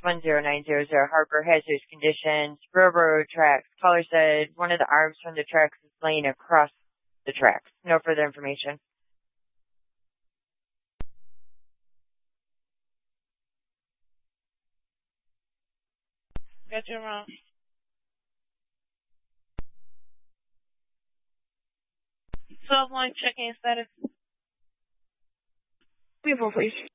1090, Harper, hazardous conditions, railroad tracks. Caller said one of the arms from the tracks is laying across the tracks. No further information. Got you wrong. Line checking status. People, please.